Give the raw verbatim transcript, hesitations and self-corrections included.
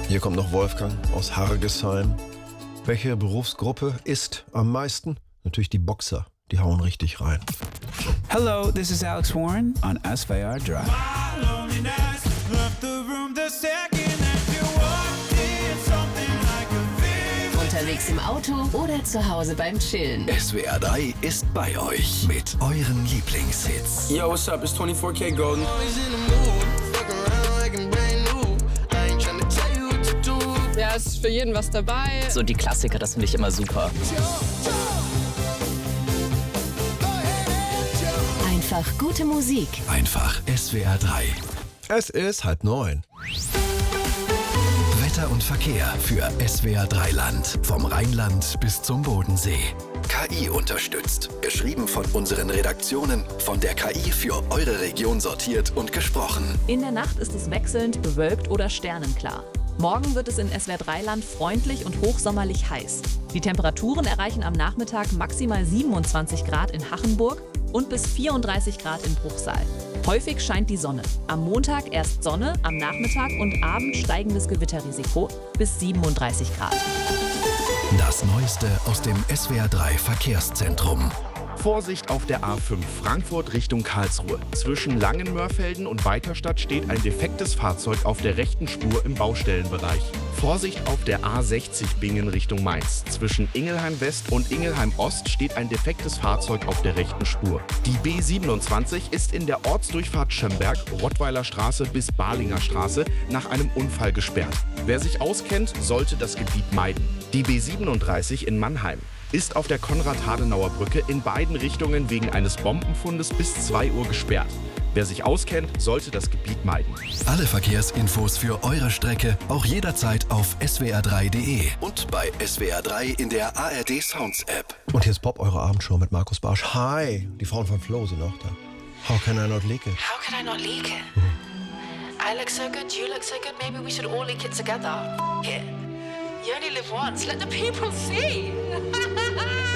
Hier kommt noch Wolfgang aus Hargesheim. Welche Berufsgruppe isst am meisten? Natürlich die Boxer. Die hauen richtig rein. Hello, this is Alex Warren on S V R Drive. Unterwegs im Auto oder zu Hause beim Chillen. S W R drei ist bei euch mit euren Lieblingshits. Yo, what's up? It's twenty-four K Golden. Ja, ist für jeden was dabei. So die Klassiker, das finde ich immer super. Einfach gute Musik. Einfach S W R drei. Es ist halb neun. Wetter und Verkehr für S W R drei Land. Vom Rheinland bis zum Bodensee. K I unterstützt. Geschrieben von unseren Redaktionen. Von der K I für eure Region sortiert und gesprochen. In der Nacht ist es wechselnd bewölkt oder sternenklar. Morgen wird es in S W R drei Land freundlich und hochsommerlich heiß. Die Temperaturen erreichen am Nachmittag maximal siebenundzwanzig Grad in Hachenburg und bis vierunddreißig Grad in Bruchsal. Häufig scheint die Sonne. Am Montag erst Sonne, am Nachmittag und Abend steigendes Gewitterrisiko bis siebenunddreißig Grad. Das Neueste aus dem S W R drei Verkehrszentrum. Vorsicht auf der A fünf Frankfurt Richtung Karlsruhe. Zwischen Langenmörfelden und Weiterstadt steht ein defektes Fahrzeug auf der rechten Spur im Baustellenbereich. Vorsicht auf der A sechzig Bingen Richtung Mainz. Zwischen Ingelheim West und Ingelheim Ost steht ein defektes Fahrzeug auf der rechten Spur. Die B siebenundzwanzig ist in der Ortsdurchfahrt Schömberg, Rottweiler Straße bis Balinger Straße nach einem Unfall gesperrt. Wer sich auskennt, sollte das Gebiet meiden. Die B siebenunddreißig in Mannheim ist auf der Konrad-Adenauer-Brücke in beiden Richtungen wegen eines Bombenfundes bis zwei Uhr gesperrt. Wer sich auskennt, sollte das Gebiet meiden. Alle Verkehrsinfos für eure Strecke auch jederzeit auf S W R drei Punkt de und bei S W R drei in der A R D Sounds App. Und hier ist Pop, eure Abendshow mit Markus Barsch. Hi, die Frauen von Flo sind auch da. How can I not leak it? How can I not leak it? I look so good, you look so good, maybe we should all leak it together. Here. You only live once, let the people see.